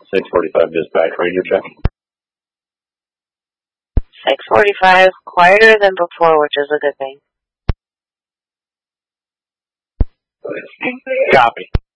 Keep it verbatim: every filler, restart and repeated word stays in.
six forty-five dispatch, radio check. six forty-five, quieter than before, which is a good thing. Copy.